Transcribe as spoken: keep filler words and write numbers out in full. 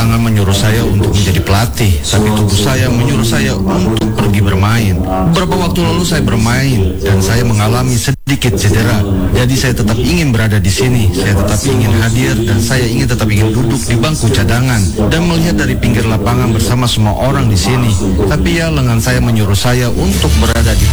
lapangan menyuruh saya untuk menjadi pelatih, tapi tubuh saya menyuruh saya untuk pergi bermain. Beberapa waktu lalu saya bermain dan saya mengalami sedikit cedera. Jadi saya tetap ingin berada di sini. Saya tetap ingin hadir dan saya ingin tetap ingin duduk di bangku cadangan dan melihat dari pinggir lapangan bersama semua orang di sini. Tapi ya lengan saya menyuruh saya untuk berada di